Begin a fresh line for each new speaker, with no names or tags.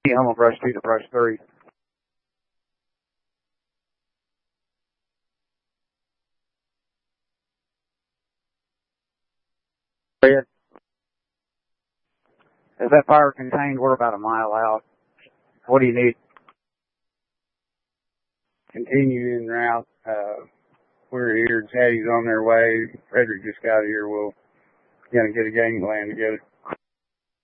I'm on brush 2 to brush 3. Is that fire contained? We're about a mile out. What do you need? Continue en route. We're here. Teddy's on their way. Frederick just got here. We'll get a game plan together.